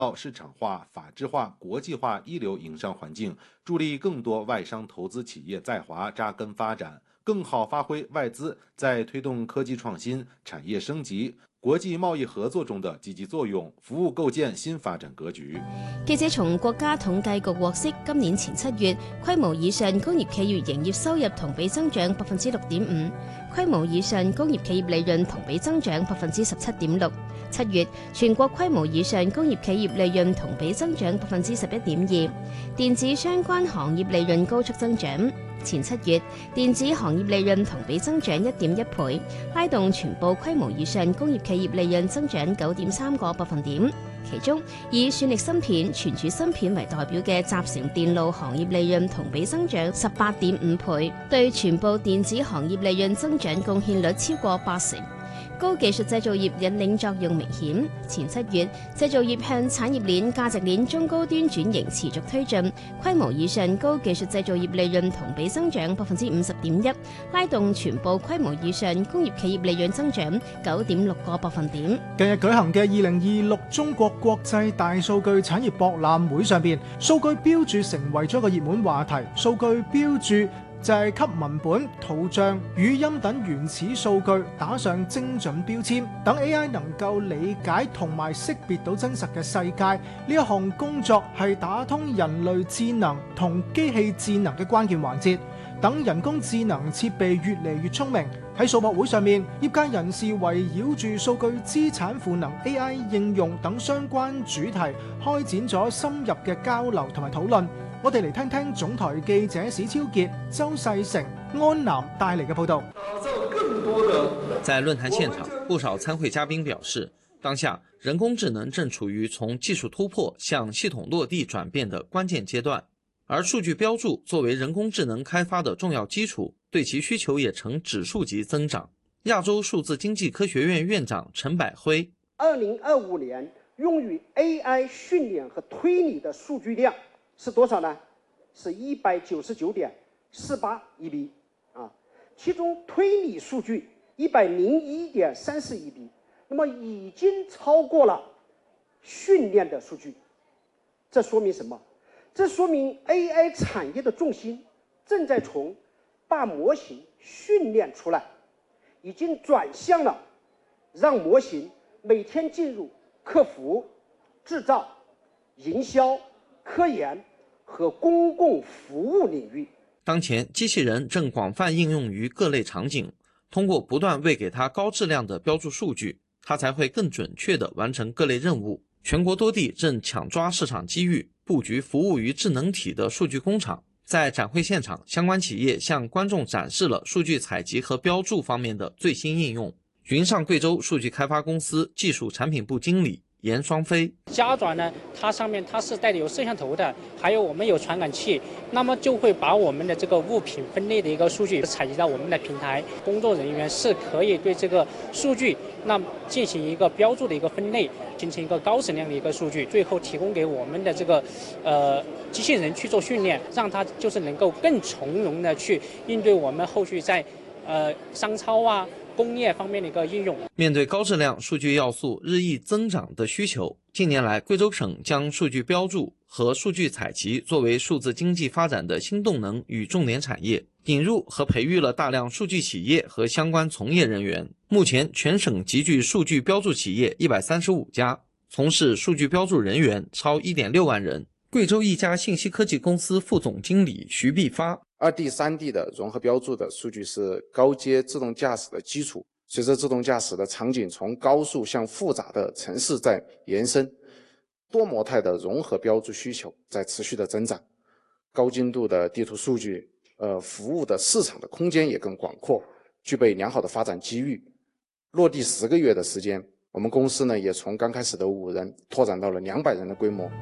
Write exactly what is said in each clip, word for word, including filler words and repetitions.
市场化、法治化、国际化一流营商环境，助力更多外商投资企业在华扎根发展，更好发揮外資在推動科技創新、產業升級、國際貿易合作中的積極作用，服務構建新發展格局。 記者從國家統計局獲悉，今年前七月規模以上工業企業營業收入同比增長百分之六點五，規模以上工業企業利潤同比增長百分之十七點六。七月全國規模以上工業企業利潤同比增長百分之十一點二，電子相關行業利潤高速增長。前七月電子行業利潤同比增長一點一倍，拉動全部規模以上工業企業利潤增長九點三個百分點。其中以算力芯片、存儲芯片為代表嘅集成電路行業利潤同比增長十八點五倍，對全部電子行業利潤增長貢獻率超過八成。高技術製造業引領作用明顯，前七月製造業向產業鏈、價值鏈中高端轉型持續推進，規模以上高技術製造業利潤同比增長百分之五十點一，拉動全部規模以上工業企業利潤增長九點六個百分點。 近日舉行嘅二零二六中國國際大數據產業博覽會上邊，數據標註成為咗一個熱門話題。數據標註就係給文本、圖像、語音等原始數據打上精準標籤，等 A I 能夠理解同埋識別到真實嘅世界。呢一項工作係打通人類智能同機器智能嘅關鍵環節。等人工智能設備越嚟越聰明，喺數博會上面，業界人士圍繞住數據資產賦能、A I 應用等相關主題，開展咗深入嘅交流同埋討論。我哋嚟聽聽總台記者史超傑、周世成、安南帶嚟嘅報導。 在論壇現場，不少參會嘉賓表示，當下人工智能正處於從技術突破向系統落地轉變的關鍵階段，而數據標註作為人工智能開發的重要基礎，對其需求也呈指數級增長。亞洲數字經濟科學院院長陳百輝： 二零二五年用於 A I 訓練和推理的數據量是多少呢？是一百九十九點四八 E B 啊，其中推理數據一百零一點三四 E B， 那麼已經超過了訓練的數據。這說明什麼？這說明 A I 產業的重心正在從把模型訓練出來，已經轉向了讓模型每天進入客服、製造、營銷、科研和公共服務領域。 當前機器人正廣泛應用於各類場景，通過不斷餵給它高質量的標註數據，它才會更準確地完成各類任務。全國多地正搶抓市場機遇，布局服務於智能體的數據工廠。在展會現場，相關企業向觀眾展示了數據採集和標註方面的最新應用。雲上貴州數據開發公司技術產品部經理嚴雙飛： 加轉呢，它上面它是帶有攝像頭的，還有我們有傳感器，那麼就會把我們的這個物品分類的一個數據採集到我們的平台，工作人員是可以對這個數據那進行一個標註的一個分類，形成一個高質量的一個數據，最後提供給我們的這個呃機器人去做訓練，讓它就是能夠更從容的去應對我們後續在呃商超啊工業方面的一個應用。 面對高質量數據要素日益增長的需求，近年來貴州省將數據標註和數據採集作為數字經濟發展的新動能與重點產業，引入和培育了大量數據企業和相關從業人員。目前全省集聚數據標註企業一百三十五家，從事數據標註人員超一點六萬人。貴州一家信息科技公司副總經理徐必發： 二 D、三 D 的融合標註的數據是高階自動駕駛的基礎，隨着自動駕駛的場景從高速向複雜的城市在延伸，多模態的融合標註需求在持續的增長，高精度的地圖數據，呃，服務的市場的空間也更廣闊，具備良好的發展機遇。落地十個月的時間，我們公司呢也從剛開始的五人拓展到了兩百人的規模。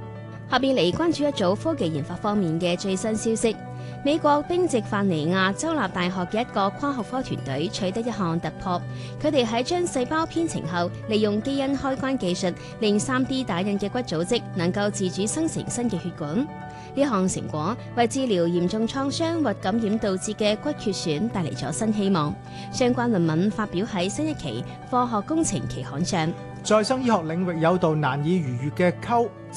下邊嚟關注一組科技研發方面嘅最新消息。美國賓夕法尼亞州立大學嘅一個跨學科團隊取得一項突破，佢哋喺將細胞編程後，利用基因開關技術，令 三 D 打印嘅骨組織能夠自主生成新嘅血管。呢項成果為治療嚴重創傷或感染導致嘅骨缺損帶嚟咗新希望。相關論文發表喺新一期《科學工程》期刊上。 再生醫學領域有道難以逾越嘅溝。